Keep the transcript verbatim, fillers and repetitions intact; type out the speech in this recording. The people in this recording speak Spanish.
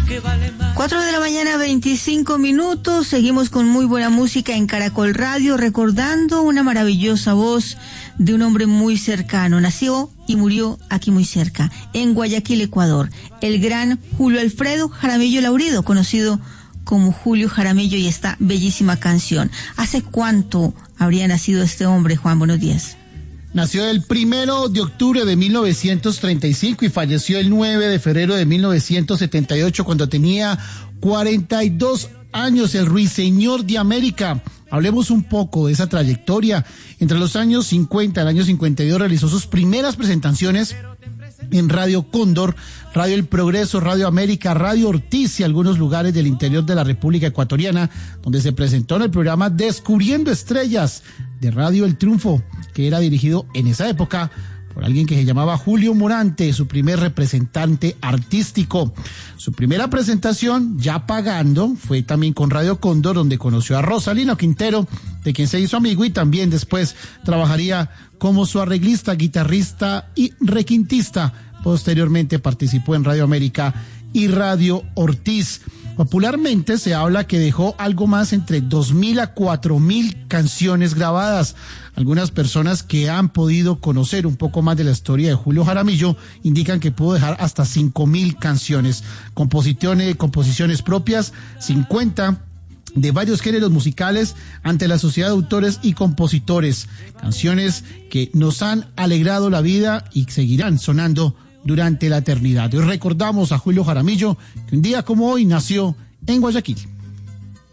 cuatro de la mañana, veinticinco minutos. Seguimos con muy buena música en Caracol Radio, recordando una maravillosa voz de un hombre muy cercano. Nació y murió aquí muy cerca, en Guayaquil, Ecuador. El gran Julio Alfredo Jaramillo Laurido, conocido como Julio Jaramillo, y esta bellísima canción. ¿Hace cuánto habría nacido este hombre, Juan? Buenos días. Nació el primero de octubre de mil novecientos treinta y cinco y falleció el nueve de febrero de mil novecientos setenta y ocho cuando tenía cuarenta y dos años, el ruiseñor de América. Hablemos un poco de esa trayectoria. Entre los años cincuenta y el año cincuenta y dos realizó sus primeras presentaciones en Radio Cóndor, Radio El Progreso, Radio América, Radio Ortiz y algunos lugares del interior de la República Ecuatoriana, donde se presentó en el programa Descubriendo Estrellas de Radio El Triunfo, que era dirigido en esa época por alguien que se llamaba Julio Morante, su primer representante artístico. Su primera presentación, ya pagando, fue también con Radio Cóndor, donde conoció a Rosalino Quintero, de quien se hizo amigo y también después trabajaría como su arreglista, guitarrista y requintista. Posteriormente participó en Radio América y Radio Ortiz. Popularmente se habla que dejó algo más entre dos mil a cuatro mil canciones grabadas. Algunas personas que han podido conocer un poco más de la historia de Julio Jaramillo indican que pudo dejar hasta cinco mil canciones, composiciones, composiciones propias, cincuenta de varios géneros musicales ante la Sociedad de Autores y Compositores. Canciones que nos han alegrado la vida y seguirán sonando durante la eternidad. Hoy recordamos a Julio Jaramillo, que un día como hoy nació en Guayaquil.